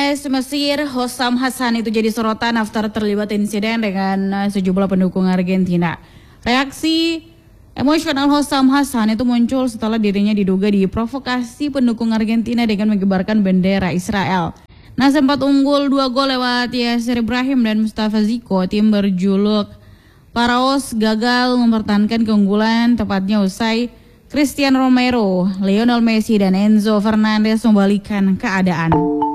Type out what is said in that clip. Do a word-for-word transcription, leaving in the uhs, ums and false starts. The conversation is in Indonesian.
Timnas Mesir Hossam Hassan itu jadi sorotan after terlibat insiden dengan sejumlah pendukung Argentina. Reaksi emosional Hossam Hassan itu muncul setelah dirinya diduga diprovokasi pendukung Argentina dengan mengibarkan bendera Israel. Nah, sempat unggul dua gol lewat Yasser Ibrahim dan Mustafa Ziko, tim berjuluk Paraos gagal mempertahankan keunggulan tepatnya usai Cristiano Romero, Lionel Messi dan Enzo Fernandez membalikan keadaan.